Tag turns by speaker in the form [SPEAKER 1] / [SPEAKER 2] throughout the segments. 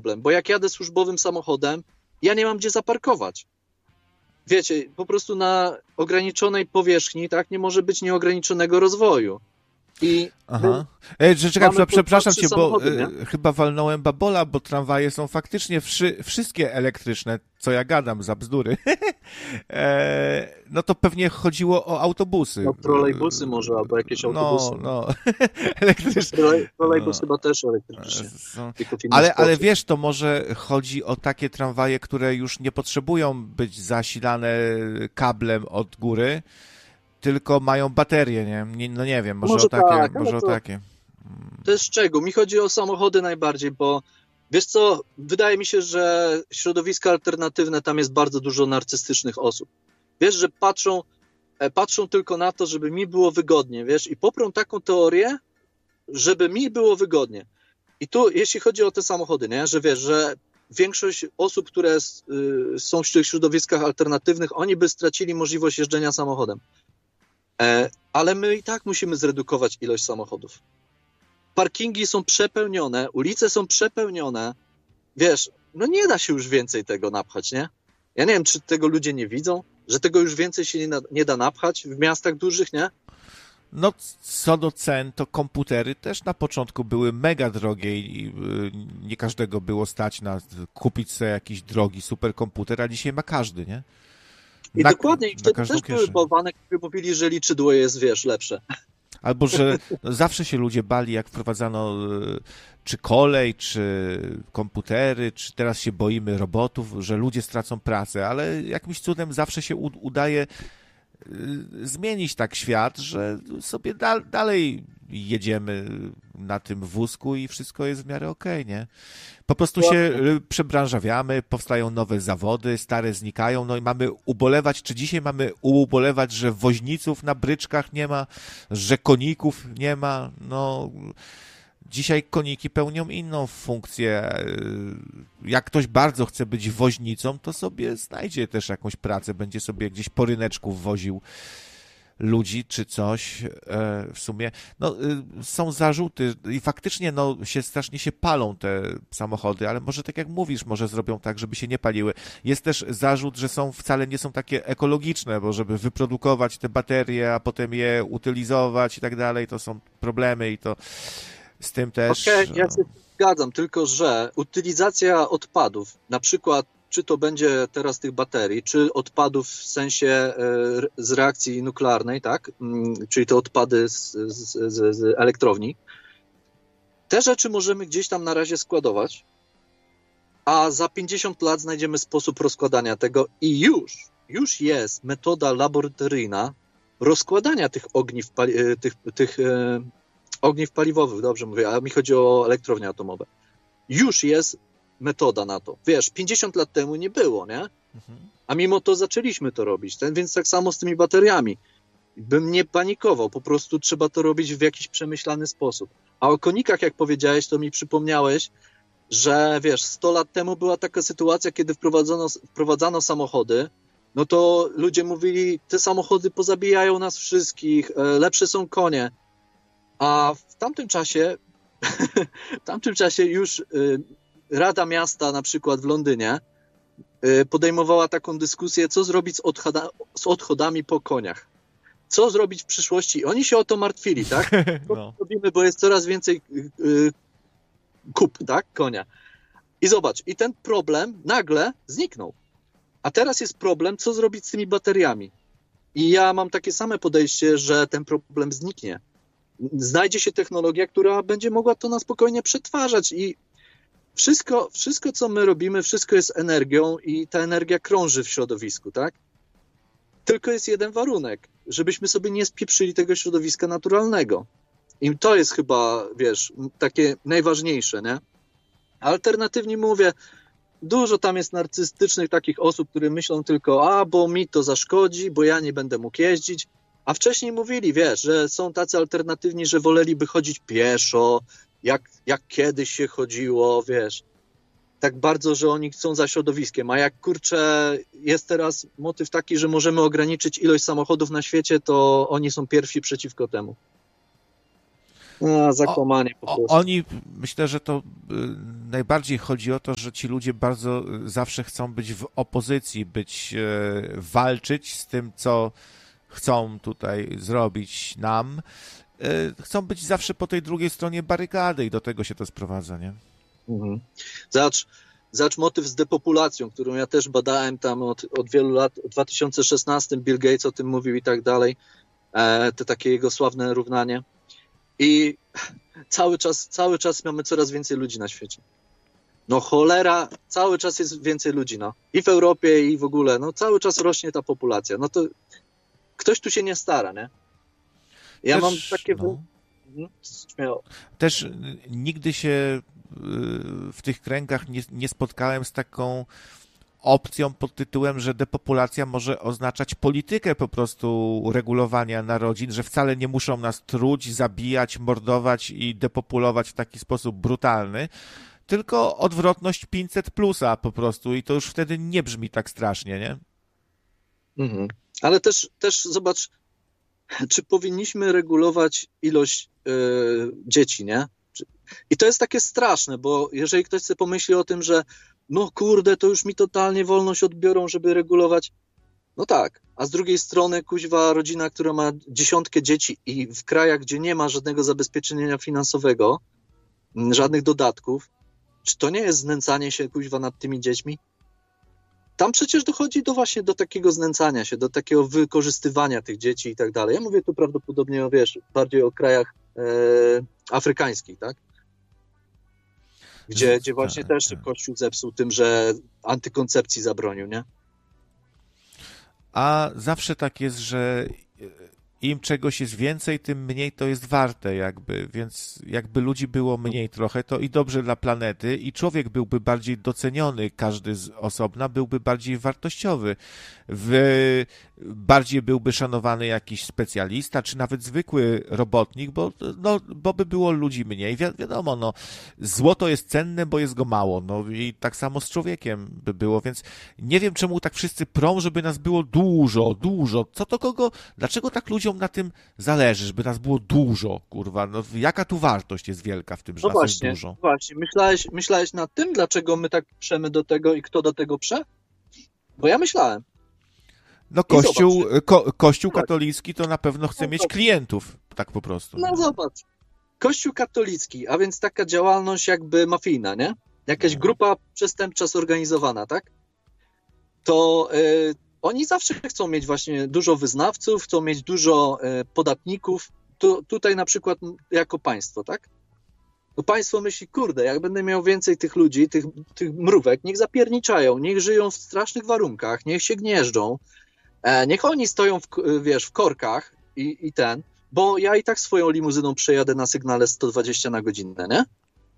[SPEAKER 1] problem, bo jak jadę służbowym samochodem, ja nie mam gdzie zaparkować. Wiecie, po prostu na ograniczonej powierzchni, tak, nie może być nieograniczonego rozwoju.
[SPEAKER 2] Aha. Czekaj, przepraszam cię, bo chyba walnąłem babola, bo tramwaje są faktycznie wszystkie elektryczne, co ja gadam za bzdury. No to pewnie chodziło o autobusy.
[SPEAKER 1] No trolejbusy może, albo jakieś autobusy.
[SPEAKER 2] No. Elektryczne.
[SPEAKER 1] Trolejbus chyba też elektryczny.
[SPEAKER 2] Ale wiesz, to może chodzi o takie tramwaje, które już nie potrzebują być zasilane kablem od góry, tylko mają baterie, nie? No nie wiem, może o takie.
[SPEAKER 1] To jest szczegół. Mi chodzi o samochody najbardziej, bo wiesz co, wydaje mi się, że środowiska alternatywne, tam jest bardzo dużo narcystycznych osób. Wiesz, że patrzą tylko na to, żeby mi było wygodnie, wiesz, i poprą taką teorię, żeby mi było wygodnie. I tu, jeśli chodzi o te samochody, nie, że wiesz, że większość osób, które są w tych środowiskach alternatywnych, oni by stracili możliwość jeżdżenia samochodem. Ale my i tak musimy zredukować ilość samochodów. Parkingi są przepełnione, ulice są przepełnione. Wiesz, no nie da się już więcej tego napchać, nie? Ja nie wiem, czy tego ludzie nie widzą, że tego już więcej się nie da napchać w miastach dużych, nie?
[SPEAKER 2] No, co do cen, to komputery też na początku były mega drogie i nie każdego było stać na kupić sobie jakiś drogi superkomputer, a dzisiaj ma każdy, nie?
[SPEAKER 1] I dokładnie, i wtedy też były bałwany, którzy mówili, że liczydło jest, wiesz, lepsze.
[SPEAKER 2] Albo, że zawsze się ludzie bali, jak wprowadzano czy kolej, czy komputery, czy teraz się boimy robotów, że ludzie stracą pracę, ale jakimś cudem zawsze się udaje zmienić tak świat, że sobie dalej jedziemy na tym wózku i wszystko jest w miarę okej, nie? Po prostu się przebranżawiamy, powstają nowe zawody, stare znikają, no i mamy ubolewać, czy dzisiaj mamy ubolewać, że woźniców na bryczkach nie ma, że koników nie ma, no... Dzisiaj koniki pełnią inną funkcję. Jak ktoś bardzo chce być woźnicą, to sobie znajdzie też jakąś pracę, będzie sobie gdzieś po ryneczku woził ludzi czy coś. W sumie no, są zarzuty i faktycznie no, strasznie się palą te samochody, ale może tak jak mówisz, może zrobią tak, żeby się nie paliły. Jest też zarzut, że wcale nie są takie ekologiczne, bo żeby wyprodukować te baterie, a potem je utylizować i tak dalej, to są problemy i to z tym też...
[SPEAKER 1] Okej, ja się zgadzam, tylko że utylizacja odpadów, na przykład czy to będzie teraz tych baterii, czy odpadów w sensie z reakcji nuklearnej, tak? Czyli te odpady z elektrowni, te rzeczy możemy gdzieś tam na razie składować, a za 50 lat znajdziemy sposób rozkładania tego i już jest metoda laboratoryjna rozkładania tych ogniw, ogniw paliwowych, dobrze mówię, a mi chodzi o elektrownie atomowe. Już jest metoda na to. Wiesz, 50 lat temu nie było, nie? A mimo to zaczęliśmy to robić. Więc tak samo z tymi bateriami. Bym nie panikował, po prostu trzeba to robić w jakiś przemyślany sposób. A o konikach, jak powiedziałeś, to mi przypomniałeś, że wiesz, 100 lat temu była taka sytuacja, kiedy wprowadzano samochody, no to ludzie mówili, te samochody pozabijają nas wszystkich, lepsze są konie. A w tamtym czasie już Rada Miasta na przykład w Londynie podejmowała taką dyskusję, co zrobić z odchodami po koniach. Co zrobić w przyszłości? Oni się o to martwili, tak? Co robimy, bo jest coraz więcej kup, tak? Konia. I zobacz, i ten problem nagle zniknął. A teraz jest problem, co zrobić z tymi bateriami. I ja mam takie same podejście, że ten problem zniknie. Znajdzie się technologia, która będzie mogła to na spokojnie przetwarzać i wszystko, co my robimy, wszystko jest energią i ta energia krąży w środowisku, tak? Tylko jest jeden warunek, żebyśmy sobie nie spieprzyli tego środowiska naturalnego. I to jest chyba, wiesz, takie najważniejsze, nie? Alternatywnie mówię, dużo tam jest narcystycznych takich osób, które myślą tylko, bo mi to zaszkodzi, bo ja nie będę mógł jeździć. A wcześniej mówili, wiesz, że są tacy alternatywni, że woleliby chodzić pieszo, jak kiedyś się chodziło, wiesz. Tak bardzo, że oni chcą za środowiskiem. A jak, kurczę, jest teraz motyw taki, że możemy ograniczyć ilość samochodów na świecie, to oni są pierwsi przeciwko temu. Zakłamanie po prostu.
[SPEAKER 2] Oni, myślę, że to najbardziej chodzi o to, że ci ludzie bardzo zawsze chcą być w opozycji, walczyć z tym, co chcą tutaj zrobić nam. Chcą być zawsze po tej drugiej stronie barykady i do tego się to sprowadza, nie?
[SPEAKER 1] Mhm. Zacz motyw z depopulacją, którą ja też badałem tam od wielu lat. W 2016 Bill Gates o tym mówił i tak dalej. To takie jego sławne równanie. I cały czas mamy coraz więcej ludzi na świecie. No cholera, cały czas jest więcej ludzi, no. I w Europie, i w ogóle, no cały czas rośnie ta populacja. No to ktoś tu się nie stara, nie? Ja
[SPEAKER 2] też,
[SPEAKER 1] mam takie...
[SPEAKER 2] no.
[SPEAKER 1] Śmiało.
[SPEAKER 2] Też nigdy się w tych kręgach nie spotkałem z taką opcją pod tytułem, że depopulacja może oznaczać politykę po prostu regulowania narodzin, że wcale nie muszą nas truć, zabijać, mordować i depopulować w taki sposób brutalny, tylko odwrotność 500+ po prostu i to już wtedy nie brzmi tak strasznie, nie?
[SPEAKER 1] Mhm. Ale też zobacz, czy powinniśmy regulować ilość dzieci, nie? I to jest takie straszne, bo jeżeli ktoś sobie pomyśli o tym, że no kurde, to już mi totalnie wolność odbiorą, żeby regulować, no tak, a z drugiej strony kuźwa rodzina, która ma 10 dzieci i w krajach, gdzie nie ma żadnego zabezpieczenia finansowego, żadnych dodatków, czy to nie jest znęcanie się kuźwa nad tymi dziećmi? Tam przecież dochodzi właśnie do takiego znęcania się, do takiego wykorzystywania tych dzieci i tak dalej. Ja mówię tu prawdopodobnie, bardziej o krajach afrykańskich, tak? Gdzie właśnie też Kościół zepsuł tym, że antykoncepcji zabronił, nie?
[SPEAKER 2] A zawsze tak jest, że im czegoś jest więcej, tym mniej to jest warte jakby, więc jakby ludzi było mniej trochę, to i dobrze dla planety i człowiek byłby bardziej doceniony, każdy z osobna byłby bardziej wartościowy, bardziej byłby szanowany jakiś specjalista, czy nawet zwykły robotnik, bo by było ludzi mniej. Wiadomo, no, złoto jest cenne, bo jest go mało, no i tak samo z człowiekiem by było, więc nie wiem, czemu tak wszyscy prą, żeby nas było dużo, dlaczego tak ludziom na tym zależy, żeby nas było dużo, kurwa, no jaka tu wartość jest wielka w tym, że nas jest dużo?
[SPEAKER 1] No właśnie, myślałeś nad tym, dlaczego my tak przemy do tego i kto do tego prze? Bo ja myślałem.
[SPEAKER 2] No Kościół katolicki to na pewno chce mieć klientów, tak po prostu.
[SPEAKER 1] No zobacz, Kościół katolicki, a więc taka działalność jakby mafijna, nie? Jakaś grupa przestępcza zorganizowana, tak? To oni zawsze chcą mieć właśnie dużo wyznawców, chcą mieć dużo podatników. Tutaj na przykład jako państwo, tak? To państwo myśli, kurde, jak będę miał więcej tych ludzi, tych mrówek, niech zapierniczają, niech żyją w strasznych warunkach, niech się gnieżdżą, niech oni stoją w korkach bo ja i tak swoją limuzyną przejadę na sygnale 120 na godzinę, nie?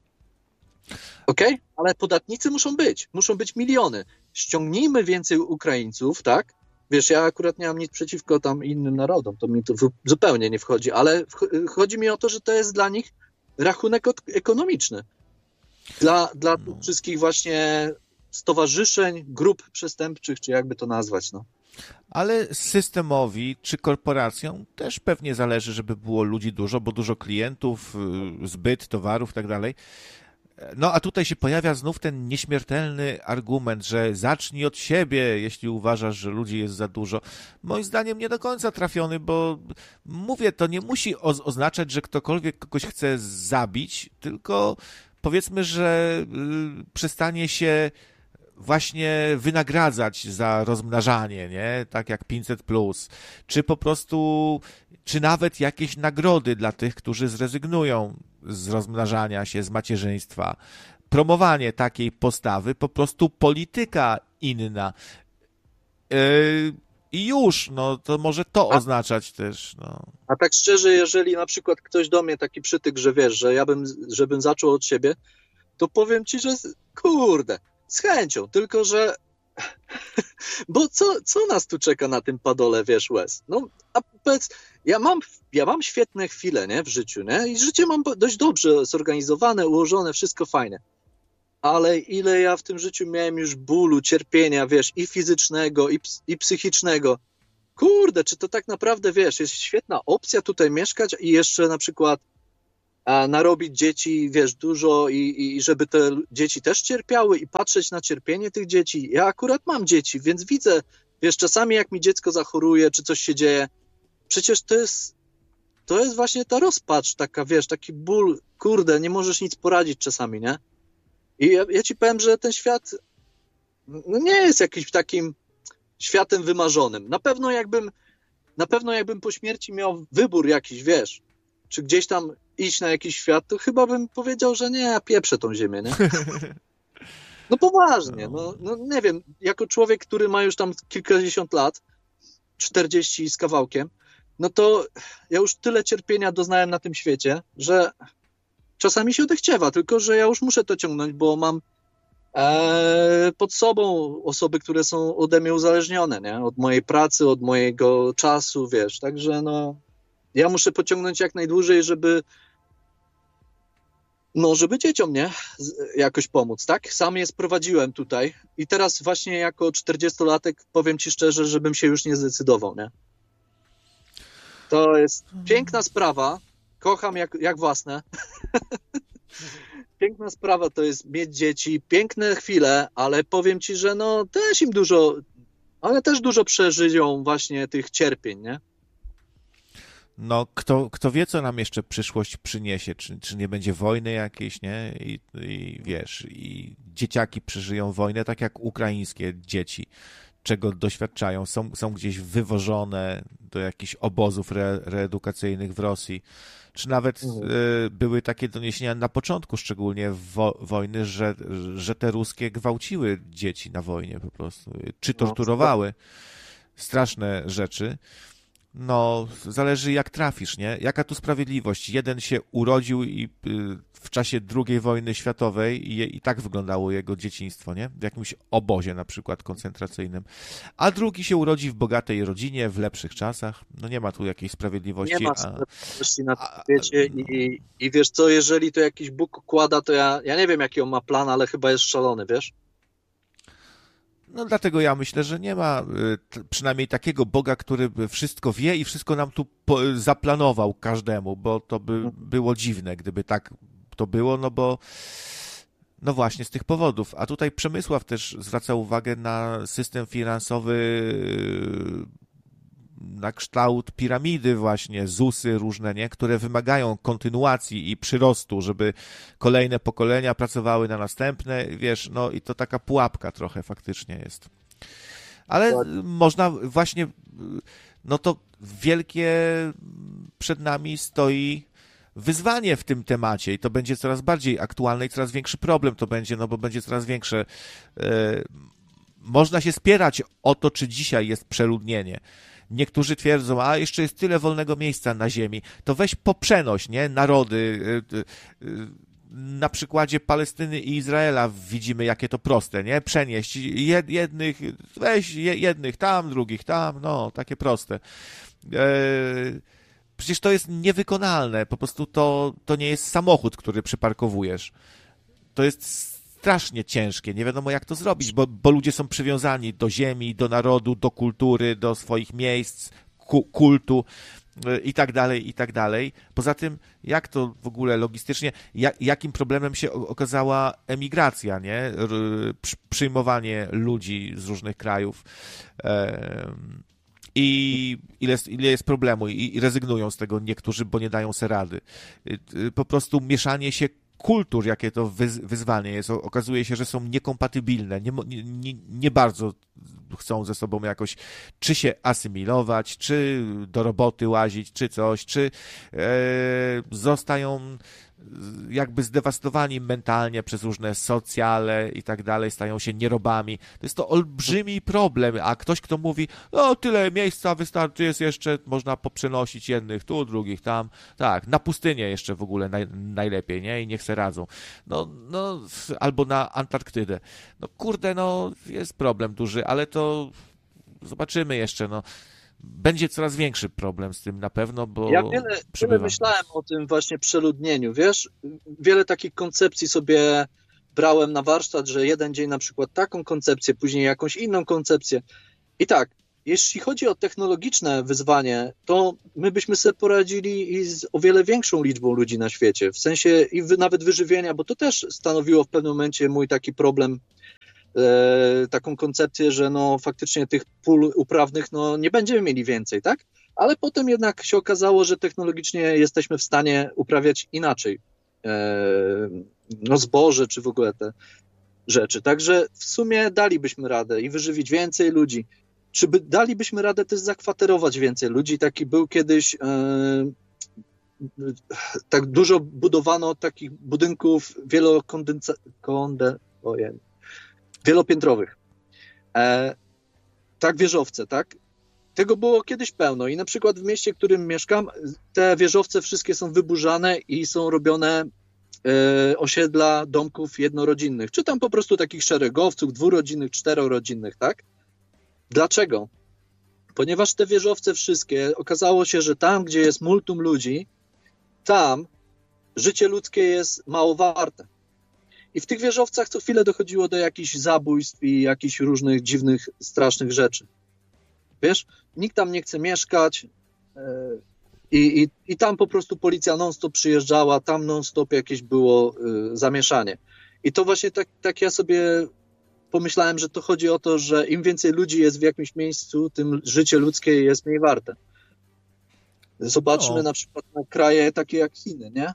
[SPEAKER 1] Okej? Ale podatnicy muszą być miliony. Ściągnijmy więcej Ukraińców, tak? Wiesz, ja akurat nie mam nic przeciwko tam innym narodom, to mi to zupełnie nie wchodzi, ale chodzi mi o to, że to jest dla nich rachunek ekonomiczny. Dla wszystkich właśnie stowarzyszeń, grup przestępczych, czy jakby to nazwać, no.
[SPEAKER 2] Ale systemowi czy korporacjom też pewnie zależy, żeby było ludzi dużo, bo dużo klientów, zbyt towarów i tak dalej. No a tutaj się pojawia znów ten nieśmiertelny argument, że zacznij od siebie, jeśli uważasz, że ludzi jest za dużo. Moim zdaniem nie do końca trafiony, bo mówię, to nie musi oznaczać, że ktokolwiek kogoś chce zabić, tylko powiedzmy, że przestanie się właśnie wynagradzać za rozmnażanie, nie? Tak jak 500+, czy po prostu, czy nawet jakieś nagrody dla tych, którzy zrezygnują z rozmnażania się, z macierzyństwa. Promowanie takiej postawy, po prostu polityka inna. I już, no to może to oznaczać też, no.
[SPEAKER 1] A tak szczerze, jeżeli na przykład ktoś do mnie taki przytyk, że wiesz, że żebym zaczął od siebie, to powiem ci, że kurde, z chęcią, tylko że bo co nas tu czeka na tym padole, wiesz, łez? No, a powiedz, ja mam świetne chwile, nie, w życiu, nie? I życie mam dość dobrze zorganizowane, ułożone, wszystko fajne. Ale ile ja w tym życiu miałem już bólu, cierpienia, wiesz, i fizycznego, i psychicznego. Kurde, czy to tak naprawdę, wiesz, jest świetna opcja tutaj mieszkać i jeszcze na przykład narobić dzieci, wiesz, dużo i żeby te dzieci też cierpiały i patrzeć na cierpienie tych dzieci. Ja akurat mam dzieci, więc widzę, wiesz, czasami jak mi dziecko zachoruje, czy coś się dzieje, przecież to jest właśnie ta rozpacz, taka, wiesz, taki ból, kurde, nie możesz nic poradzić czasami, nie? I ja ci powiem, że ten świat no nie jest jakimś takim światem wymarzonym. Na pewno jakbym po śmierci miał wybór jakiś, wiesz, czy gdzieś tam iść na jakiś świat, to chyba bym powiedział, że nie, ja pieprzę tą ziemię, nie? No poważnie, no nie wiem, jako człowiek, który ma już tam kilkadziesiąt lat, 40 z kawałkiem, no to ja już tyle cierpienia doznałem na tym świecie, że czasami się odechciewa, tylko że ja już muszę to ciągnąć, bo mam pod sobą osoby, które są ode mnie uzależnione, nie? Od mojej pracy, od mojego czasu, wiesz, także no ja muszę pociągnąć jak najdłużej, żeby dzieciom, nie? Jakoś pomóc, tak? Sam je sprowadziłem tutaj i teraz właśnie jako 40-latek powiem ci szczerze, żebym się już nie zdecydował, nie? To jest piękna sprawa, kocham jak własne. Piękna sprawa to jest mieć dzieci, piękne chwile, ale powiem ci, że no też im dużo, one też dużo przeżyją właśnie tych cierpień, nie?
[SPEAKER 2] No, kto wie, co nam jeszcze przyszłość przyniesie, czy nie będzie wojny jakiejś, nie? I wiesz, i dzieciaki przeżyją wojnę, tak jak ukraińskie dzieci, czego doświadczają, są gdzieś wywożone do jakichś obozów reedukacyjnych w Rosji, czy nawet były takie doniesienia na początku szczególnie wojny, że te ruskie gwałciły dzieci na wojnie po prostu, czy torturowały. Straszne rzeczy. No, zależy jak trafisz, nie? Jaka tu sprawiedliwość? Jeden się urodził i w czasie II wojny światowej i tak wyglądało jego dzieciństwo, nie? W jakimś obozie na przykład koncentracyjnym. A drugi się urodzi w bogatej rodzinie, w lepszych czasach. No nie ma tu jakiejś sprawiedliwości.
[SPEAKER 1] Nie ma sprawiedliwości na tym świecie i wiesz co, jeżeli to jakiś Bóg układa, to ja nie wiem jaki on ma plan, ale chyba jest szalony, wiesz?
[SPEAKER 2] No dlatego ja myślę, że nie ma przynajmniej takiego Boga, który by wszystko wie i wszystko nam tu zaplanował każdemu, bo to by było dziwne, gdyby tak to było, no bo no właśnie z tych powodów. A tutaj Przemysław też zwraca uwagę na system finansowy na kształt piramidy właśnie, ZUS-y różne, nie? Które wymagają kontynuacji i przyrostu, żeby kolejne pokolenia pracowały na następne, wiesz, no i to taka pułapka trochę faktycznie jest. Ale można właśnie, no to wielkie przed nami stoi wyzwanie w tym temacie i to będzie coraz bardziej aktualne i coraz większy problem to będzie, no bo będzie coraz większe. Można się spierać o to, czy dzisiaj jest przeludnienie. Niektórzy twierdzą, a jeszcze jest tyle wolnego miejsca na ziemi, to weź poprzenoś, nie? Narody. Na przykładzie Palestyny i Izraela widzimy, jakie to proste, nie? Przenieść jednych, weź jednych tam, drugich tam, no, takie proste. Przecież to jest niewykonalne, po prostu to nie jest samochód, który przyparkowujesz. To jest strasznie ciężkie, nie wiadomo jak to zrobić, bo ludzie są przywiązani do ziemi, do narodu, do kultury, do swoich miejsc, kultu i tak dalej, i tak dalej. Poza tym, jak to w ogóle logistycznie, jakim problemem się okazała emigracja, nie? Przyjmowanie ludzi z różnych krajów i ile jest problemu i rezygnują z tego niektórzy, bo nie dają sobie rady. Po prostu mieszanie się kultur, jakie to wyzwanie jest. Okazuje się, że są niekompatybilne, nie bardzo chcą ze sobą jakoś czy się asymilować, czy do roboty łazić, czy coś, czy zostają jakby zdewastowani mentalnie przez różne socjale i tak dalej, stają się nierobami. To jest to olbrzymi problem, a ktoś, kto mówi, no tyle miejsca wystarczy, jest jeszcze, można poprzenosić jednych tu, drugich tam, tak, na pustynię jeszcze w ogóle najlepiej, nie? I niech se radzą. No, albo na Antarktydę. No kurde, no jest problem duży, ale to zobaczymy jeszcze, no. Będzie coraz większy problem z tym na pewno, bo
[SPEAKER 1] ja wiele myślałem o tym właśnie przeludnieniu, wiesz? Wiele takich koncepcji sobie brałem na warsztat, że jeden dzień na przykład taką koncepcję, później jakąś inną koncepcję. I tak, jeśli chodzi o technologiczne wyzwanie, to my byśmy sobie poradzili i z o wiele większą liczbą ludzi na świecie, w sensie i nawet wyżywienia, bo to też stanowiło w pewnym momencie mój taki problem, taką koncepcję, że no faktycznie tych pól uprawnych no nie będziemy mieli więcej, tak? Ale potem jednak się okazało, że technologicznie jesteśmy w stanie uprawiać inaczej no zboże, czy w ogóle te rzeczy. Także w sumie dalibyśmy radę i wyżywić więcej ludzi. Czy dalibyśmy radę też zakwaterować więcej ludzi? Taki był kiedyś, tak dużo budowano takich budynków wielopiętrowych. Tak, wieżowce, tak? Tego było kiedyś pełno i na przykład w mieście, w którym mieszkam, te wieżowce wszystkie są wyburzane i są robione osiedla domków jednorodzinnych, czy tam po prostu takich szeregowców, dwurodzinnych, czterorodzinnych, tak? Dlaczego? Ponieważ te wieżowce wszystkie, okazało się, że tam, gdzie jest multum ludzi, tam życie ludzkie jest mało warte. I w tych wieżowcach co chwilę dochodziło do jakichś zabójstw i jakichś różnych dziwnych, strasznych rzeczy. Wiesz, nikt tam nie chce mieszkać i tam po prostu policja non-stop przyjeżdżała, tam non-stop jakieś było zamieszanie. I to właśnie tak ja sobie pomyślałem, że to chodzi o to, że im więcej ludzi jest w jakimś miejscu, tym życie ludzkie jest mniej warte. Zobaczmy na przykład na kraje takie jak Chiny, nie?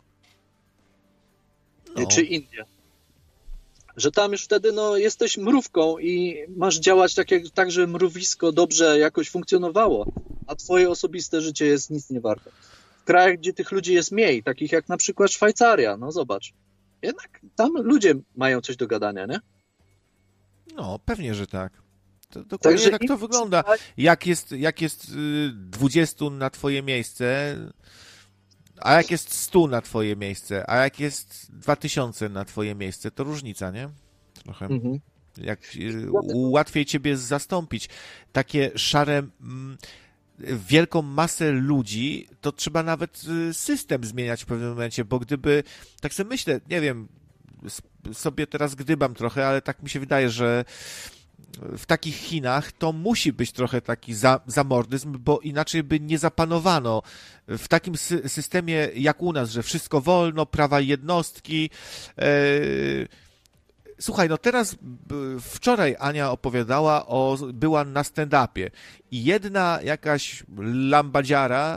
[SPEAKER 1] Czy Indie. Że tam już wtedy no, jesteś mrówką i masz działać tak, żeby mrowisko dobrze jakoś funkcjonowało, a twoje osobiste życie jest nic nie warte. W krajach, gdzie tych ludzi jest mniej, takich jak na przykład Szwajcaria, no zobacz. Jednak tam ludzie mają coś do gadania, nie?
[SPEAKER 2] No, pewnie, że tak. To dokładnie także tak to wygląda. Jak jest 20 na twoje miejsce, a jak jest 100 na twoje miejsce, a jak jest 2000 na twoje miejsce, to różnica, nie? Trochę. Jak łatwiej ciebie zastąpić. Takie szare, wielką masę ludzi, to trzeba nawet system zmieniać w pewnym momencie, bo gdyby, tak sobie myślę, nie wiem, sobie teraz gdybam trochę, ale tak mi się wydaje, że w takich Chinach to musi być trochę taki zamordyzm, bo inaczej by nie zapanowano w takim systemie jak u nas, że wszystko wolno, prawa jednostki. Słuchaj, no teraz wczoraj Ania opowiadała, była na stand-upie i jedna jakaś lambadziara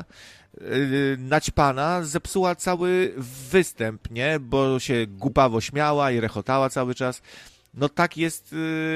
[SPEAKER 2] naćpana zepsuła cały występ, nie? Bo się głupawo śmiała i rechotała cały czas. No tak jest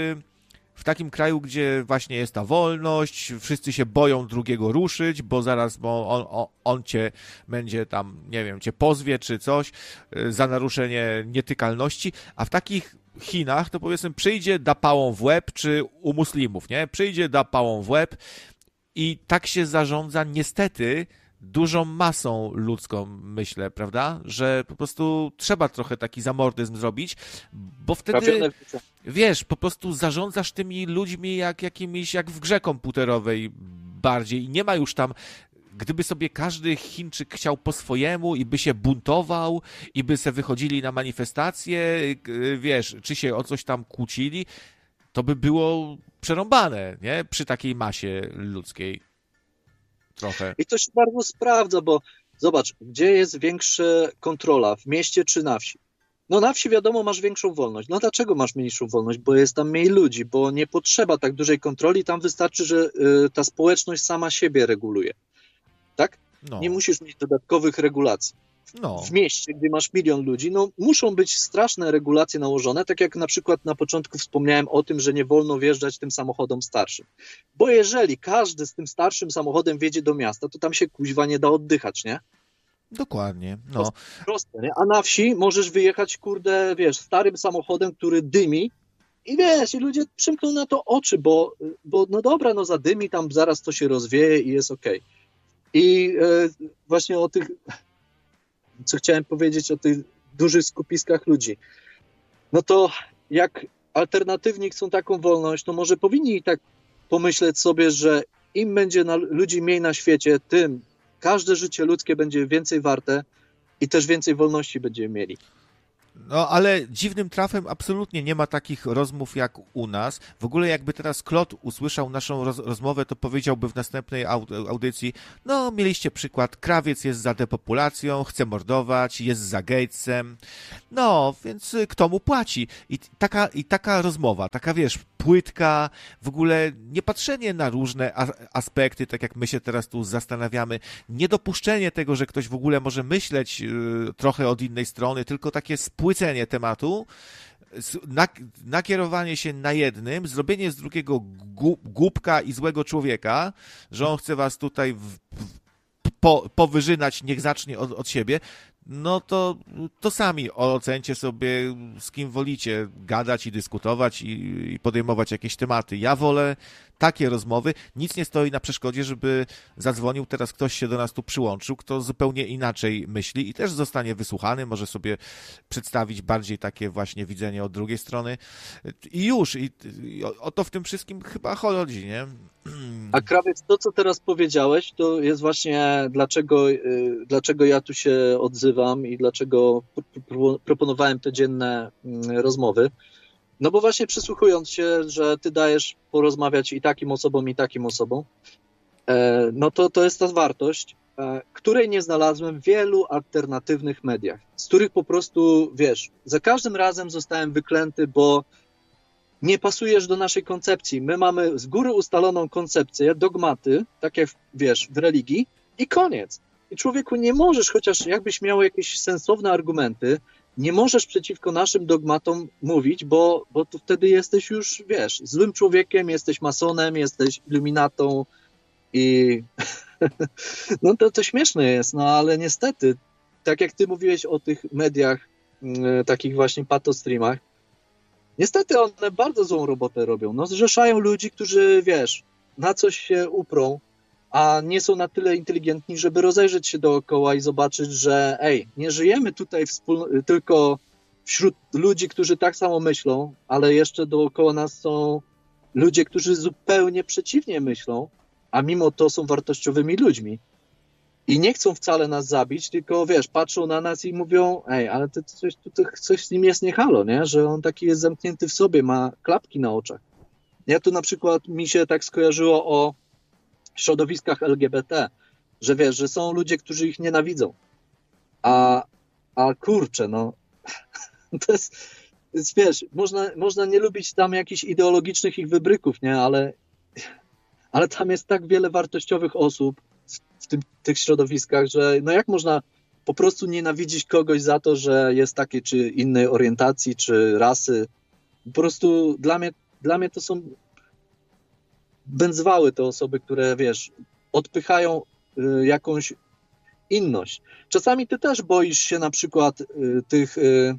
[SPEAKER 2] w takim kraju, gdzie właśnie jest ta wolność, wszyscy się boją drugiego ruszyć, bo zaraz on cię będzie tam, nie wiem, cię pozwie czy coś za naruszenie nietykalności, a w takich Chinach to powiedzmy przyjdzie, da pałą w łeb, czy u muslimów, nie? Przyjdzie, da pałą w łeb i tak się zarządza niestety dużą masą ludzką, myślę, prawda? Że po prostu trzeba trochę taki zamordyzm zrobić, bo wtedy, wiesz, po prostu zarządzasz tymi ludźmi jak w grze komputerowej bardziej i nie ma już tam, gdyby sobie każdy Chińczyk chciał po swojemu i by się buntował i by se wychodzili na manifestacje, wiesz, czy się o coś tam kłócili, to by było przerąbane, nie? Przy takiej masie ludzkiej. Trochę.
[SPEAKER 1] I to się bardzo sprawdza, bo zobacz, gdzie jest większa kontrola, w mieście czy na wsi? No na wsi wiadomo masz większą wolność. No dlaczego masz mniejszą wolność? Bo jest tam mniej ludzi, bo nie potrzeba tak dużej kontroli, tam wystarczy, że ta społeczność sama siebie reguluje. Tak?
[SPEAKER 2] No.
[SPEAKER 1] Nie musisz mieć dodatkowych regulacji.
[SPEAKER 2] No.
[SPEAKER 1] W mieście, gdzie masz 1 000 000 ludzi, no muszą być straszne regulacje nałożone, tak jak na przykład na początku wspomniałem o tym, że nie wolno wjeżdżać tym samochodom starszym. Bo jeżeli każdy z tym starszym samochodem wjedzie do miasta, to tam się kuźwa nie da oddychać, nie?
[SPEAKER 2] Dokładnie, no.
[SPEAKER 1] Proste, nie? A na wsi możesz wyjechać, kurde, wiesz, starym samochodem, który dymi i wiesz, i ludzie przymkną na to oczy, bo no dobra, no zadymi, tam zaraz to się rozwieje i jest okej. I właśnie o tych... co chciałem powiedzieć o tych dużych skupiskach ludzi. No to jak alternatywni chcą taką wolność, to może powinni tak pomyśleć sobie, że im będzie ludzi mniej na świecie, tym każde życie ludzkie będzie więcej warte i też więcej wolności będziemy mieli.
[SPEAKER 2] No, ale dziwnym trafem absolutnie nie ma takich rozmów jak u nas. W ogóle jakby teraz Klot usłyszał naszą rozmowę, to powiedziałby w następnej audycji, no, mieliście przykład, krawiec jest za depopulacją, chce mordować, jest za Gatesem, no, więc kto mu płaci? I taka rozmowa, taka, wiesz, płytka, w ogóle niepatrzenie na różne aspekty, tak jak my się teraz tu zastanawiamy, niedopuszczenie tego, że ktoś w ogóle może myśleć trochę od innej strony, tylko takie spłycenie tematu, nakierowanie się na jednym, zrobienie z drugiego głupka i złego człowieka, że on chce was tutaj powyżynać, niech zacznie od siebie, no to sami ocencie sobie, z kim wolicie gadać i dyskutować i podejmować jakieś tematy. Ja wolę takie rozmowy. Nic nie stoi na przeszkodzie, żeby zadzwonił teraz ktoś się do nas tu przyłączył, kto zupełnie inaczej myśli i też zostanie wysłuchany, może sobie przedstawić bardziej takie właśnie widzenie od drugiej strony. I już. I o to w tym wszystkim chyba chodzi, nie?
[SPEAKER 1] A krawiec, to co teraz powiedziałeś, to jest właśnie dlaczego ja tu się odzywam i dlaczego proponowałem te dzienne rozmowy. No bo właśnie przysłuchując się, że ty dajesz porozmawiać i takim osobom, no to jest ta wartość, której nie znalazłem w wielu alternatywnych mediach, z których po prostu, wiesz, za każdym razem zostałem wyklęty, bo nie pasujesz do naszej koncepcji. My mamy z góry ustaloną koncepcję, dogmaty, tak jak, wiesz, w religii i koniec. I człowieku, nie możesz, chociaż jakbyś miał jakieś sensowne argumenty, nie możesz przeciwko naszym dogmatom mówić, bo to wtedy jesteś już, wiesz, złym człowiekiem, jesteś masonem, jesteś iluminatą i no to śmieszne jest, no ale niestety, tak jak ty mówiłeś o tych mediach, takich właśnie patostreamach, niestety one bardzo złą robotę robią. No zrzeszają ludzi, którzy, wiesz, na coś się uprą, a nie są na tyle inteligentni, żeby rozejrzeć się dookoła i zobaczyć, że nie żyjemy tutaj tylko wśród ludzi, którzy tak samo myślą, ale jeszcze dookoła nas są ludzie, którzy zupełnie przeciwnie myślą, a mimo to są wartościowymi ludźmi. I nie chcą wcale nas zabić, tylko, wiesz, patrzą na nas i mówią, ale coś z nim jest nie halo, nie? Że on taki jest zamknięty w sobie, ma klapki na oczach. Ja tu na przykład mi się tak skojarzyło o środowiskach LGBT, że wiesz, że są ludzie, którzy ich nienawidzą. A kurczę, no, to jest wiesz, można nie lubić tam jakichś ideologicznych ich wybryków, nie? Ale tam jest tak wiele wartościowych osób w tych środowiskach, że no jak można po prostu nienawidzić kogoś za to, że jest takiej czy innej orientacji, czy rasy. Po prostu dla mnie to są będzwały te osoby, które, wiesz, odpychają jakąś inność. Czasami ty też boisz się na przykład tych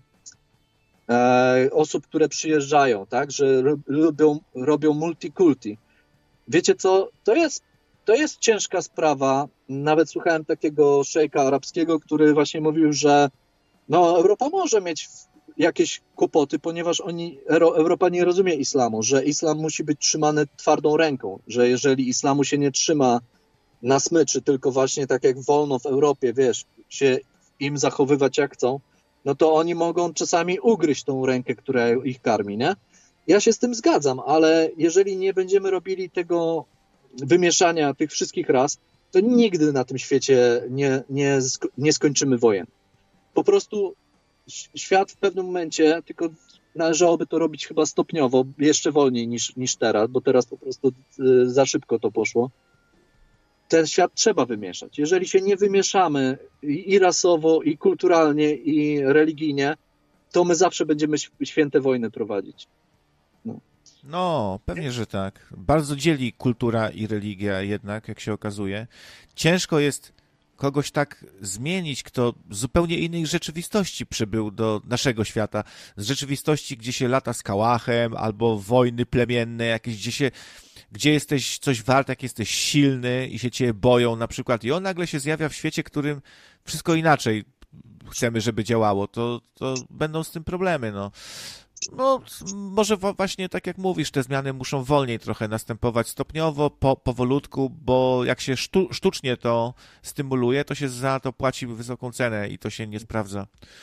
[SPEAKER 1] osób, które przyjeżdżają, tak, że robią multikulti. Wiecie co, to jest ciężka sprawa. Nawet słuchałem takiego szejka arabskiego, który właśnie mówił, że no, Europa może mieć jakieś kłopoty, ponieważ Europa nie rozumie islamu, że islam musi być trzymany twardą ręką, że jeżeli islamu się nie trzyma na smyczy, tylko właśnie tak jak wolno w Europie, wiesz, się im zachowywać jak chcą, no to oni mogą czasami ugryźć tą rękę, która ich karmi, nie? Ja się z tym zgadzam, ale jeżeli nie będziemy robili tego wymieszania tych wszystkich ras, to nigdy na tym świecie nie skończymy wojen. Po prostu świat w pewnym momencie, tylko należałoby to robić chyba stopniowo, jeszcze wolniej niż teraz, bo teraz po prostu za szybko to poszło. Ten świat trzeba wymieszać. Jeżeli się nie wymieszamy i rasowo, i kulturalnie, i religijnie, to my zawsze będziemy święte wojny prowadzić.
[SPEAKER 2] No, pewnie, że tak. Bardzo dzieli kultura i religia jednak, jak się okazuje. Ciężko jest kogoś tak zmienić, kto z zupełnie innej rzeczywistości przybył do naszego świata. Z rzeczywistości, gdzie się lata z kałachem, albo wojny plemienne jakieś, gdzie jesteś coś wart, jak jesteś silny i się cię boją na przykład. I on nagle się zjawia w świecie, którym wszystko inaczej chcemy, żeby działało. To będą z tym problemy, no. No, może właśnie tak jak mówisz, te zmiany muszą wolniej trochę następować stopniowo, powolutku, bo jak się sztucznie to stymuluje, to się za to płaci wysoką cenę i to się nie sprawdza.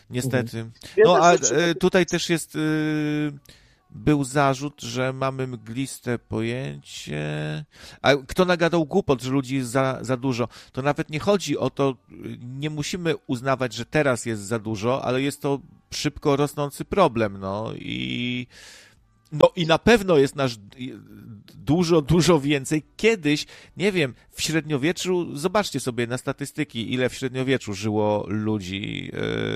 [SPEAKER 2] Niestety.
[SPEAKER 1] Wiele
[SPEAKER 2] No a
[SPEAKER 1] rzeczy-
[SPEAKER 2] tutaj też jest był zarzut, że mamy mgliste pojęcie. A kto nagadał głupot, że ludzi jest za dużo? To nawet nie chodzi o to, nie musimy uznawać, że teraz jest za dużo, ale jest to szybko rosnący problem, no i na pewno jest nas dużo więcej. Kiedyś, nie wiem, w średniowieczu, zobaczcie sobie na statystyki, ile w średniowieczu żyło ludzi.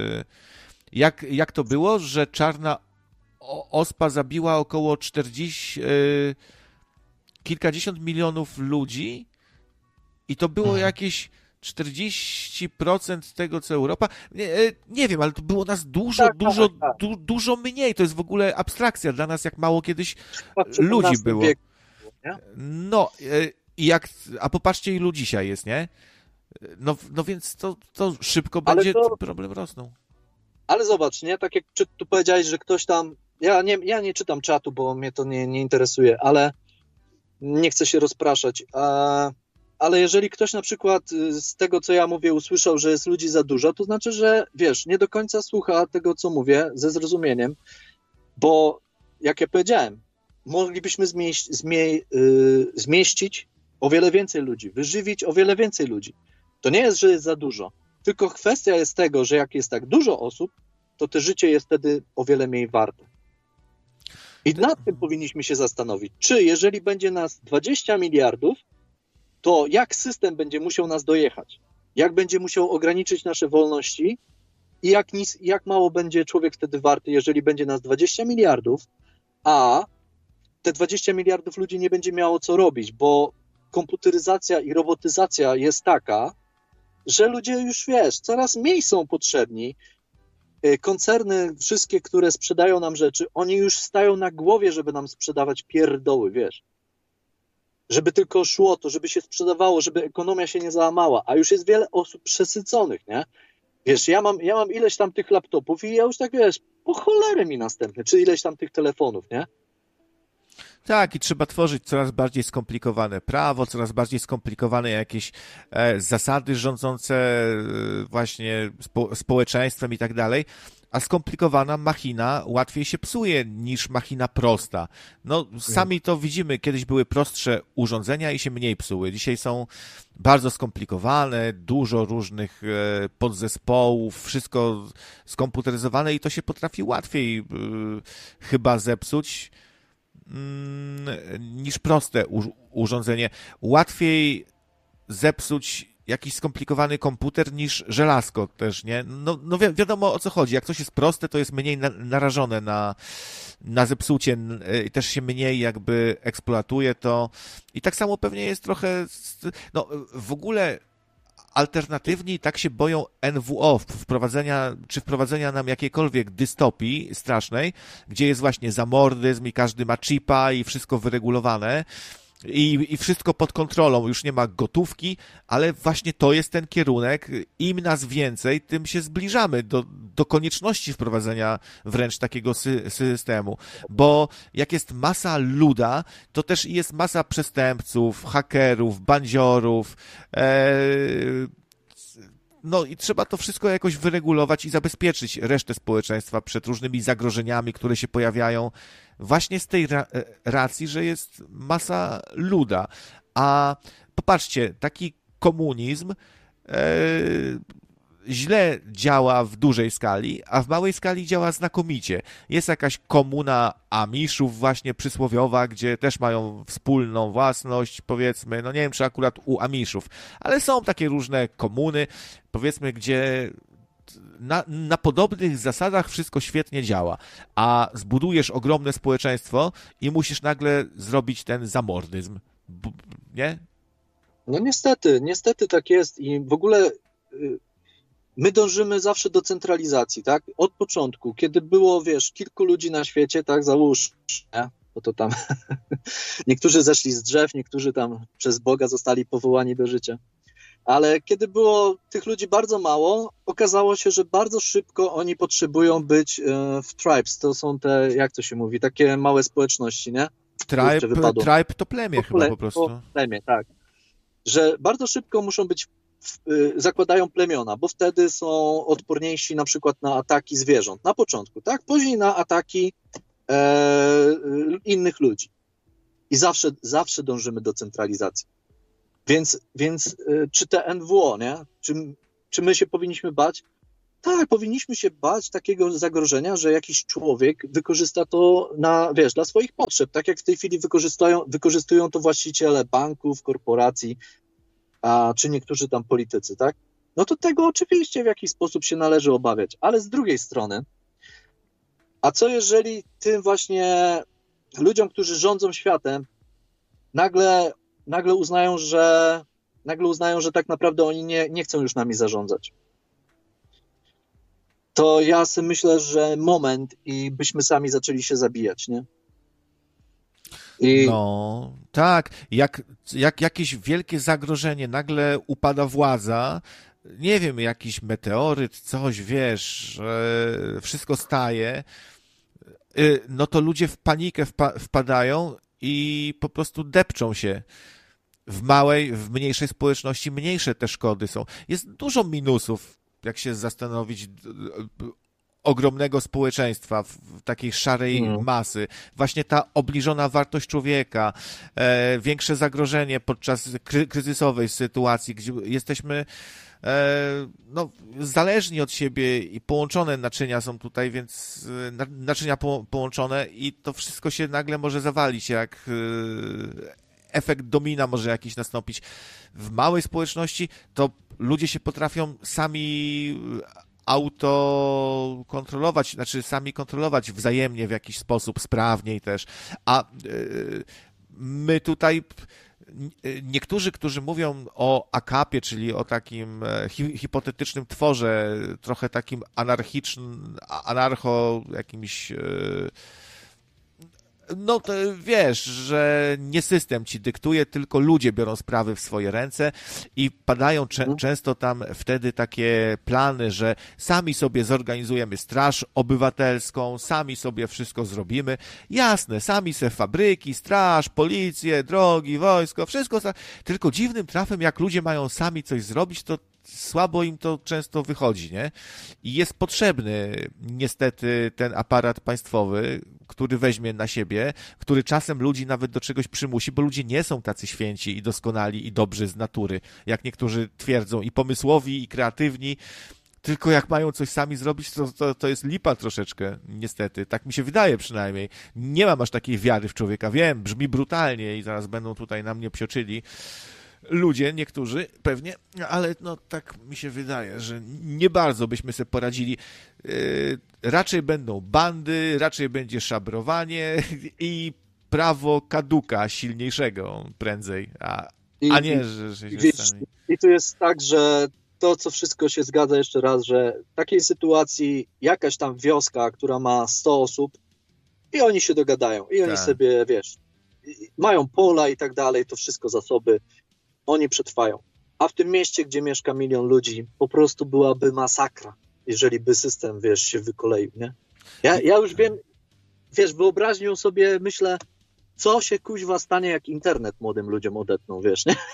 [SPEAKER 2] Jak to było, że czarna ospa zabiła około 40, kilkadziesiąt milionów ludzi i to było jakieś 40% tego, co Europa. Nie wiem, ale to było nas dużo mniej. To jest w ogóle abstrakcja dla nas, jak mało kiedyś ludzi było.
[SPEAKER 1] Wieku, nie?
[SPEAKER 2] No, a popatrzcie, ilu dzisiaj jest, nie? No więc to szybko będzie problem rosnął.
[SPEAKER 1] Ale zobacz, nie? Tak jak tu powiedziałeś, że ktoś tam... Ja nie czytam czatu, bo mnie to nie interesuje, ale nie chcę się rozpraszać. Ale jeżeli ktoś na przykład z tego, co ja mówię, usłyszał, że jest ludzi za dużo, to znaczy, że wiesz, nie do końca słucha tego, co mówię, ze zrozumieniem, bo jak ja powiedziałem, moglibyśmy zmieścić o wiele więcej ludzi, wyżywić o wiele więcej ludzi. To nie jest, że jest za dużo, tylko kwestia jest tego, że jak jest tak dużo osób, to te życie jest wtedy o wiele mniej warte. I nad tym powinniśmy się zastanowić, czy jeżeli będzie nas 20 miliardów, to jak system będzie musiał nas dojechać? Jak będzie musiał ograniczyć nasze wolności i jak mało będzie człowiek wtedy warty, jeżeli będzie nas 20 miliardów, a te 20 miliardów ludzi nie będzie miało co robić, bo komputeryzacja i robotyzacja jest taka, że ludzie już, wiesz, coraz mniej są potrzebni. Koncerny wszystkie, które sprzedają nam rzeczy, oni już stają na głowie, żeby nam sprzedawać pierdoły, wiesz. Żeby tylko szło to, żeby się sprzedawało, żeby ekonomia się nie załamała, a już jest wiele osób przesyconych, nie? Wiesz, ja mam ileś tam tych laptopów i ja już tak, wiesz, po cholerę mi następny, czy ileś tam tych telefonów, nie?
[SPEAKER 2] Tak, i trzeba tworzyć coraz bardziej skomplikowane prawo, coraz bardziej skomplikowane jakieś zasady rządzące właśnie społeczeństwem i tak dalej, a skomplikowana machina łatwiej się psuje niż machina prosta. No, sami to widzimy, kiedyś były prostsze urządzenia i się mniej psuły. Dzisiaj są bardzo skomplikowane, dużo różnych podzespołów, wszystko skomputeryzowane i to się potrafi łatwiej chyba zepsuć niż proste urządzenie. Łatwiej zepsuć jakiś skomplikowany komputer niż żelazko też, nie? No wiadomo, o co chodzi. Jak coś jest proste, to jest mniej narażone na zepsucie i też się mniej jakby eksploatuje to. I tak samo pewnie jest trochę... No w ogóle alternatywni tak się boją NWO, wprowadzenia nam jakiejkolwiek dystopii strasznej, gdzie jest właśnie zamordyzm i każdy ma chipa i wszystko wyregulowane i wszystko pod kontrolą, już nie ma gotówki, ale właśnie to jest ten kierunek. Im nas więcej, tym się zbliżamy do konieczności wprowadzenia wręcz takiego systemu, bo jak jest masa luda, to też jest masa przestępców, hakerów, bandziorów, no i trzeba to wszystko jakoś wyregulować i zabezpieczyć resztę społeczeństwa przed różnymi zagrożeniami, które się pojawiają właśnie z tej racji, że jest masa luda. A popatrzcie, taki komunizm źle działa w dużej skali, a w małej skali działa znakomicie. Jest jakaś komuna Amiszów właśnie przysłowiowa, gdzie też mają wspólną własność, powiedzmy, no nie wiem, czy akurat u Amiszów, ale są takie różne komuny, powiedzmy, gdzie na podobnych zasadach wszystko świetnie działa, a zbudujesz ogromne społeczeństwo i musisz nagle zrobić ten zamordyzm, nie?
[SPEAKER 1] No niestety tak jest i w ogóle my dążymy zawsze do centralizacji, tak? Od początku, kiedy było, wiesz, kilku ludzi na świecie, tak, załóż, nie? Bo to tam niektórzy zeszli z drzew, niektórzy tam przez Boga zostali powołani do życia. Ale kiedy było tych ludzi bardzo mało, okazało się, że bardzo szybko oni potrzebują być w tribes. To są te, jak to się mówi, takie małe społeczności, nie?
[SPEAKER 2] Tribe to plemię chyba po prostu.
[SPEAKER 1] Plemię, tak. Że bardzo szybko muszą być zakładają plemiona, bo wtedy są odporniejsi na przykład na ataki zwierząt, na początku, tak? Później na ataki innych ludzi. I zawsze dążymy do centralizacji. Więc czy te NWO, nie? Czy my się powinniśmy bać? Tak, powinniśmy się bać takiego zagrożenia, że jakiś człowiek wykorzysta to dla swoich potrzeb, tak jak w tej chwili wykorzystują to właściciele banków, korporacji, czy niektórzy tam politycy, tak? No to tego oczywiście w jakiś sposób się należy obawiać, ale z drugiej strony, a co jeżeli tym właśnie ludziom, którzy rządzą światem, nagle uznają, że tak naprawdę oni nie chcą już nami zarządzać? To ja sobie myślę, że moment i byśmy sami zaczęli się zabijać, nie?
[SPEAKER 2] No, tak. Jak jakieś wielkie zagrożenie, nagle upada władza, nie wiem, jakiś meteoryt, coś, wiesz, wszystko staje, no to ludzie w panikę wpadają i po prostu depczą się. W mniejszej społeczności mniejsze te szkody są. Jest dużo minusów, jak się zastanowić, ogromnego społeczeństwa, w takiej szarej masy. Właśnie ta obniżona wartość człowieka, większe zagrożenie podczas kryzysowej sytuacji, gdzie jesteśmy zależni od siebie i połączone naczynia są tutaj, więc naczynia połączone i to wszystko się nagle może zawalić, jak efekt domina może jakiś nastąpić. W małej społeczności to ludzie się potrafią sami autokontrolować, znaczy sami kontrolować wzajemnie w jakiś sposób, sprawniej też. A my tutaj, niektórzy, którzy mówią o AKP-ie, czyli o takim hipotetycznym tworze, trochę takim anarcho jakimś... No to wiesz, że nie system ci dyktuje, tylko ludzie biorą sprawy w swoje ręce i padają często tam wtedy takie plany, że sami sobie zorganizujemy straż obywatelską, sami sobie wszystko zrobimy. Jasne, sami se fabryki, straż, policję, drogi, wojsko, wszystko. Tylko dziwnym trafem, jak ludzie mają sami coś zrobić, to słabo im to często wychodzi, nie? I jest potrzebny niestety ten aparat państwowy, który weźmie na siebie, który czasem ludzi nawet do czegoś przymusi, bo ludzie nie są tacy święci i doskonali i dobrzy z natury, jak niektórzy twierdzą, i pomysłowi, i kreatywni, tylko jak mają coś sami zrobić, to jest lipa troszeczkę, niestety. Tak mi się wydaje przynajmniej. Nie mam aż takiej wiary w człowieka. Wiem, brzmi brutalnie i zaraz będą tutaj na mnie psioczyli ludzie, niektórzy pewnie, ale no tak mi się wydaje, że nie bardzo byśmy sobie poradzili. Raczej będą bandy, raczej będzie szabrowanie i prawo kaduka silniejszego prędzej, a nie, że się sami...
[SPEAKER 1] I tu jest tak, że to, co wszystko się zgadza jeszcze raz, że w takiej sytuacji jakaś tam wioska, która ma 100 osób i oni się dogadają i oni sobie, wiesz, mają pola i tak dalej, to wszystko zasoby, oni przetrwają. A w tym mieście, gdzie mieszka 1 000 000 ludzi, po prostu byłaby masakra, jeżeli by system, wiesz, się wykoleił, nie? Ja już wiem, wiesz, wyobraźnią sobie myślę, co się kuźwa stanie, jak internet młodym ludziom odetną, wiesz, nie?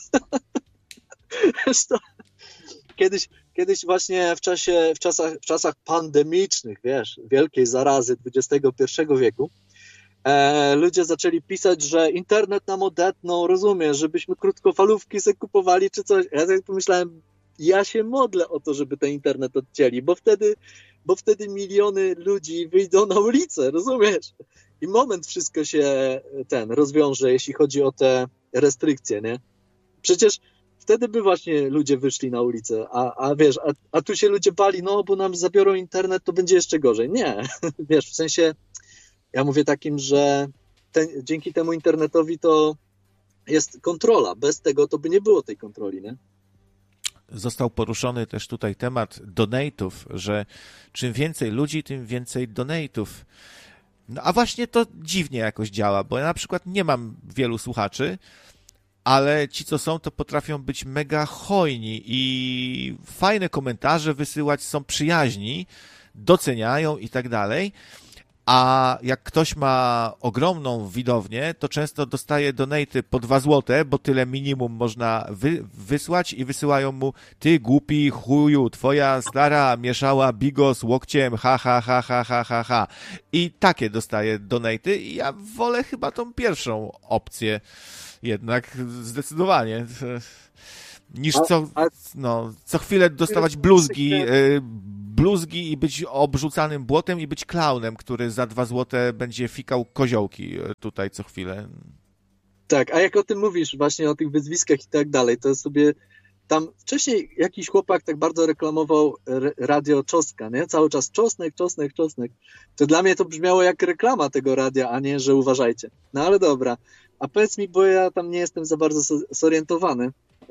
[SPEAKER 1] Kiedyś właśnie w czasach pandemicznych, wiesz, wielkiej zarazy XXI wieku, ludzie zaczęli pisać, że internet nam odetną, rozumiesz, żebyśmy krótkofalówki sobie kupowali czy coś. Ja tak pomyślałem, ja się modlę o to, żeby ten internet odcięli, bo wtedy miliony ludzi wyjdą na ulicę, rozumiesz? I moment wszystko się rozwiąże, jeśli chodzi o te restrykcje, nie? Przecież wtedy by właśnie ludzie wyszli na ulicę, a tu się ludzie bali, no bo nam zabiorą internet, to będzie jeszcze gorzej. Nie, wiesz, w sensie ja mówię takim, że dzięki temu internetowi to jest kontrola. Bez tego to by nie było tej kontroli, nie?
[SPEAKER 2] Został poruszony też tutaj temat donate'ów, że czym więcej ludzi, tym więcej donate'ów. No a właśnie to dziwnie jakoś działa, bo ja na przykład nie mam wielu słuchaczy, ale ci, co są, to potrafią być mega hojni i fajne komentarze wysyłać, są przyjaźni, doceniają i tak dalej. A jak ktoś ma ogromną widownię, to często dostaje donaty po 2 złote, bo tyle minimum można wysłać i wysyłają mu: ty głupi chuju, twoja stara mieszała bigos łokciem, ha, ha, ha, ha, ha, ha, ha. I takie dostaje donaty i ja wolę chyba tą pierwszą opcję jednak zdecydowanie. Niż co chwilę dostawać bluzgi i być obrzucanym błotem i być klaunem, który za 2 złote będzie fikał koziołki tutaj co chwilę.
[SPEAKER 1] Tak, a jak o tym mówisz, właśnie o tych wyzwiskach i tak dalej, to sobie tam wcześniej jakiś chłopak tak bardzo reklamował radio Czosnka, nie? Cały czas czosnek, czosnek, czosnek. To dla mnie to brzmiało jak reklama tego radia, a nie, że uważajcie. No ale dobra. A powiedz mi, bo ja tam nie jestem za bardzo zorientowany.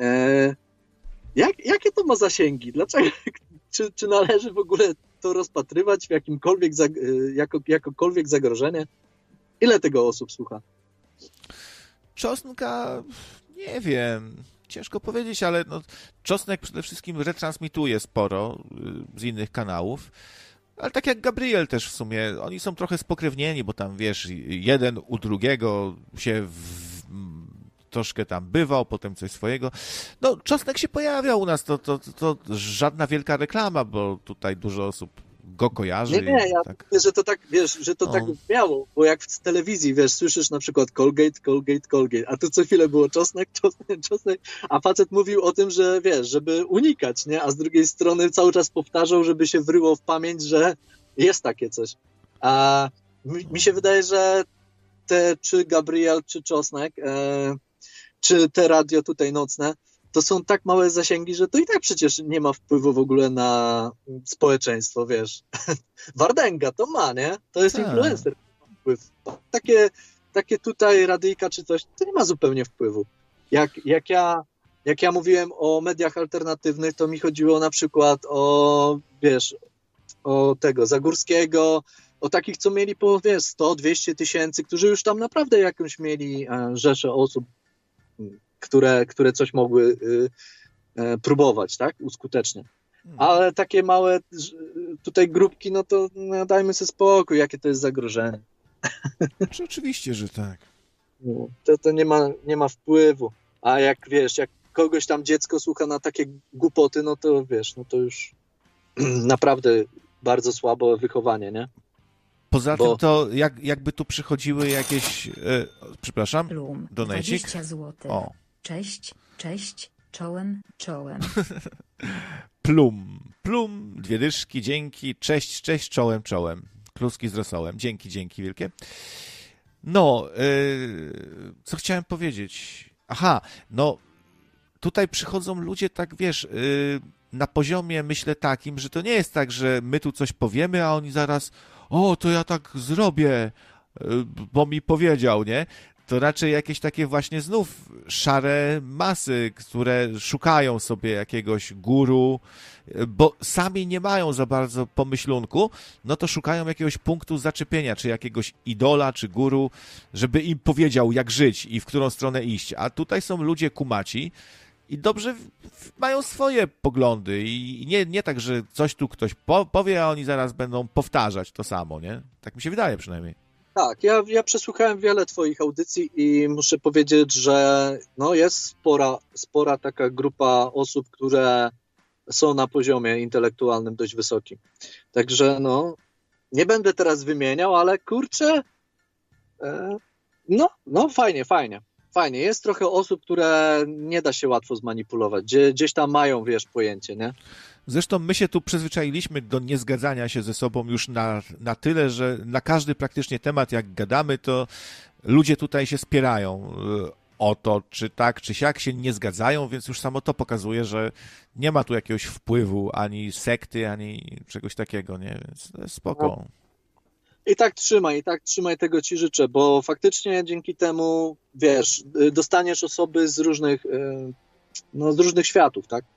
[SPEAKER 1] Jakie to ma zasięgi? Dlaczego? Czy należy w ogóle to rozpatrywać w jakimkolwiek jakokolwiek zagrożenie? Ile tego osób słucha?
[SPEAKER 2] Czosnka nie wiem. Ciężko powiedzieć, ale Czosnek przede wszystkim retransmituje sporo z innych kanałów. Ale tak jak Gabriel też w sumie, oni są trochę spokrewnieni, bo tam wiesz, jeden u drugiego się troszkę tam bywał, potem coś swojego. No, Czosnek się pojawia u nas, to żadna wielka reklama, bo tutaj dużo osób go kojarzy.
[SPEAKER 1] Nie, ja tak. Mówię, że to tak, wiesz, że to tak miało, bo jak w telewizji, wiesz, słyszysz na przykład Colgate, Colgate, Colgate, a tu co chwilę było czosnek, czosnek, czosnek, a facet mówił o tym, że wiesz, żeby unikać, nie, a z drugiej strony cały czas powtarzał, żeby się wryło w pamięć, że jest takie coś. A mi się wydaje, że czy Gabriel, czy Czosnek, czy te radio tutaj nocne, to są tak małe zasięgi, że to i tak przecież nie ma wpływu w ogóle na społeczeństwo, wiesz. Wardęga to ma, nie? To jest influencer. Takie tutaj radyjka czy coś, to nie ma zupełnie wpływu. Jak ja mówiłem o mediach alternatywnych, to mi chodziło na przykład o, wiesz, o tego Zagórskiego, o takich, co mieli po, wiesz, 100-200 tysięcy, którzy już tam naprawdę jakąś mieli rzeszę osób, które coś mogły próbować, tak, uskutecznie. Ale takie małe tutaj grupki, no to dajmy sobie spokój, jakie to jest zagrożenie.
[SPEAKER 2] Oczywiście, że tak.
[SPEAKER 1] No, to nie ma wpływu. A jak wiesz, jak kogoś tam dziecko słucha na takie głupoty, no to wiesz, no to już naprawdę bardzo słabe wychowanie, nie?
[SPEAKER 2] Poza tym to jakby tu przychodziły jakieś... przepraszam, donajcik.
[SPEAKER 3] 20 zł. O. Cześć, czołem.
[SPEAKER 2] Plum, 2 dyszki, dzięki, cześć, czołem. Kluski z rosołem, dzięki wielkie. No, co chciałem powiedzieć? Aha, no, tutaj przychodzą ludzie tak, wiesz, na poziomie, myślę, takim, że to nie jest tak, że my tu coś powiemy, a oni zaraz, to ja tak zrobię, bo mi powiedział, nie? To raczej jakieś takie właśnie znów szare masy, które szukają sobie jakiegoś guru, bo sami nie mają za bardzo pomyślunku, no to szukają jakiegoś punktu zaczepienia, czy jakiegoś idola, czy guru, żeby im powiedział, jak żyć i w którą stronę iść. A tutaj są ludzie kumaci i dobrze mają swoje poglądy i nie tak, że coś tu ktoś powie, a oni zaraz będą powtarzać to samo, nie? Tak mi się wydaje przynajmniej.
[SPEAKER 1] Tak, ja przesłuchałem wiele twoich audycji i muszę powiedzieć, że no jest spora taka grupa osób, które są na poziomie intelektualnym dość wysokim. Także no, nie będę teraz wymieniał, ale kurczę, no fajnie. Jest trochę osób, które nie da się łatwo zmanipulować, gdzieś tam mają, wiesz, pojęcie, nie?
[SPEAKER 2] Zresztą my się tu przyzwyczailiśmy do niezgadzania się ze sobą już na tyle, że na każdy praktycznie temat, jak gadamy, to ludzie tutaj się spierają o to, czy tak, czy siak się nie zgadzają, więc już samo to pokazuje, że nie ma tu jakiegoś wpływu, ani sekty, ani czegoś takiego, nie? Więc to jest spoko.
[SPEAKER 1] No. I tak trzymaj, tego ci życzę, bo faktycznie dzięki temu, wiesz, dostaniesz osoby z różnych światów, tak?